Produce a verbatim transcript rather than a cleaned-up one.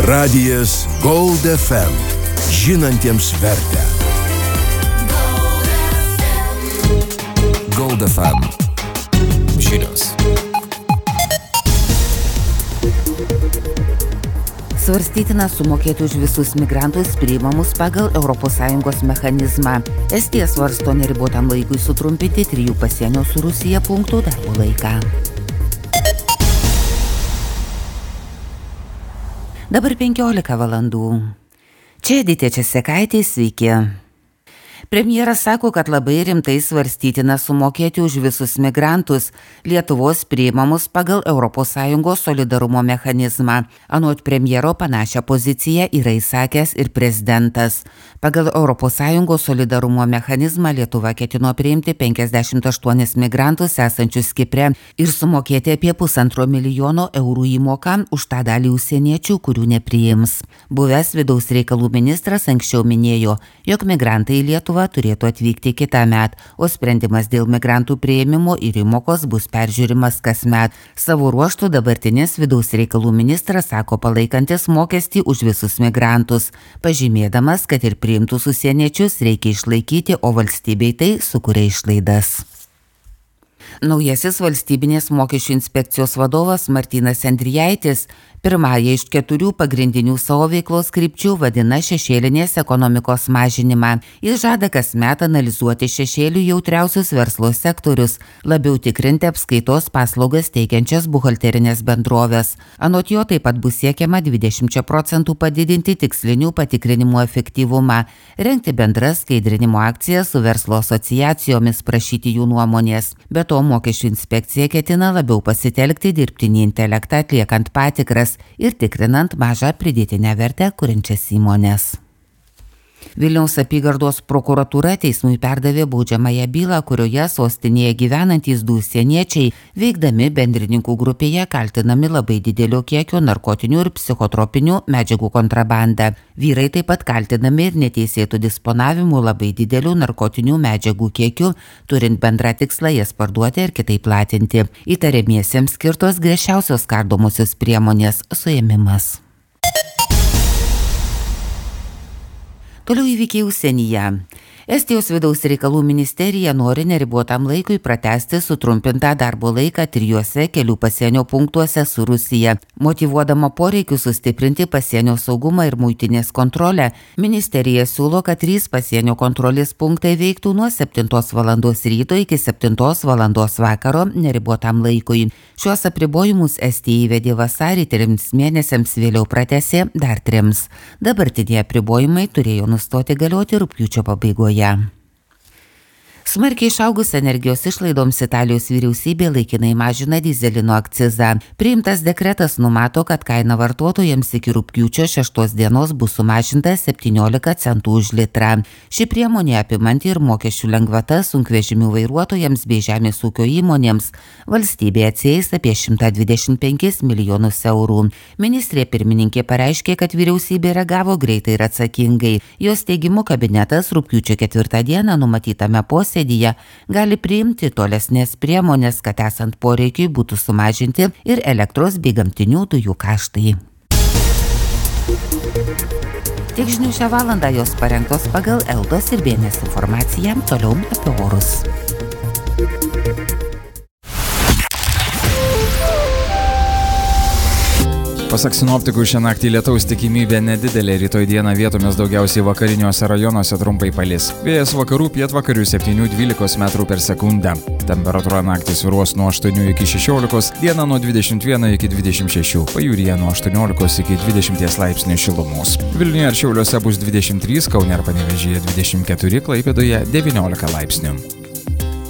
Radijas Gold F M. Žinantiems vertę. Gold F M. Žinios. Svarstytina sumokėti už visus migrantus priimamus pagal Europos Sąjungos mechanizmą. Estija svarsto neribotam laikui sutrumpinti trijų pasienio su Rusija punktų darbo laiką. Dabar penkiolika valandų. Čia Editė Česekaitė, sveiki. Premjeras sako, kad labai rimtai svarstytina sumokėti už visus migrantus Lietuvos priimamus pagal Europos Sąjungos solidarumo mechanizmą. Anot premjero panašią poziciją yra įsakęs ir prezidentas. Pagal Europos Sąjungos solidarumo mechanizmą Lietuva ketino priimti penkiasdešimt aštuonis migrantus esančius Kipre ir sumokėti apie pusantro milijono eurų įmoką už tą dalį užsieniečių, kurių nepriims. Buvęs vidaus reikalų ministras anksčiau minėjo, jog migrantai į Lietuvą turėtų atvykti kitą metą, o sprendimas dėl migrantų priėmimo ir įmokos bus peržiūrimas kasmet. Savo ruožtų dabartinis vidaus reikalų ministras sako palaikantis mokestį už visus migrantus, pažymėdamas, kad ir priimtus užsieniečius reikia išlaikyti, o valstybei tai sukuria išlaidas. Naujasis valstybinės mokesčių inspekcijos vadovas Martynas Endrijaitis pirmąją iš keturių pagrindinių savo veiklos krypčių vadina šešėlinės ekonomikos mažinimą. Jis žada kasmet analizuoti šešėlių jautriausius verslo sektorius, labiau tikrinti apskaitos paslaugas teikiančias buhalterinės bendrovės. Anot jo taip pat bus siekiama dvidešimčia procentų padidinti tikslinių patikrinimų efektyvumą, rengti bendras skaidrinimo akcijas su verslo asociacijomis, prašyti jų nuomonės. Be to, mokesčių inspekcija ketina labiau pasitelkti dirbtinį intelektą atliekant patikras ir tikrinant mažą pridėtinę vertę kuriančias įmonės. Vilniaus apygardos prokuratūra teismui perdavė baudžiamąją bylą, kurioje sostinėje gyvenantys du užsieniečiai, veikdami bendrininkų grupėje, kaltinami labai didelio kiekio narkotinių ir psichotropinių medžiagų kontrabandą. Vyrai taip pat kaltinami ir neteisėtų disponavimu labai didelių narkotinių medžiagų kiekių, turint bendrą tikslą jas parduoti ir kitaip platinti. Įtariamiesiems skirtos griežčiausios kardomosios priemonės – suėmimas. Toliau įvykiai užsienyje. Estijos vidaus reikalų ministerija nori neribotam laikui pratęsti sutrumpintą darbo laiką trijuose kelių pasienio punktuose su Rusija. Motyvuodama poreikiu sustiprinti pasienio saugumą ir muitinės kontrolę, ministerija siūlo, kad trys pasienio kontrolės punktai veiktų nuo septintos valandos ryto iki septintos valandos vakaro neribotam laikui. Šiuos apribojimus Estija įvedė vasarį trims mėnesiams, vėliau pratęsė dar trims. Dabartiniai apribojimai turėjo nustoti galioti rugpjūčio pabaigoje. Smarkiai išaugus energijos išlaidoms Italijos vyriausybė laikinai mažina dyzelino akcizą. Priimtas dekretas numato, kad kaina vartotojams iki rugpjūčio šeštos dienos bus sumažinta septyniolika centų už litrą. Ši priemonė apimanti ir mokesčių lengvatas sunkvežimių vairuotojams bei žemės ūkio įmonėms. Valstybė atsieis apie šimtą dvidešimt penkis milijonus eurų. Ministrė pirmininkė pareiškė, kad vyriausybė reagavo greitai ir atsakingai. Jos teigimu kabinetas rugpjūčio ketvirtą dieną numatytame posėdyje gali priimti tolesnės priemonės, kad esant poreikiui būtų sumažinti ir elektros bei gamtinių dujų kaštai. Tiek žinių šią valandą, jos parengtos pagal Eldos ir Bėnės informaciją, toliau apie orus. Pasak sinoptikų, šią naktį lietaus tikimybė nedidelė, rytoj dieną vietomis daugiausiai vakariniuose rajonuose trumpai palis. Vėjas vakarų pietvakarių septynių dvylikos metrų per sekundę. Temperatūra naktį svyruos nuo aštuonių iki šešiolikos, dieną nuo dvidešimt vieno iki dvidešimt šešių, pajūryje nuo aštuoniolikos iki dvidešimties laipsnių šilumos. Vilniuje ir Šiauliuose bus dvidešimt trys, Kaune ir Panevėžyje dvidešimt keturi, Klaipėdoje devyniolika laipsnių.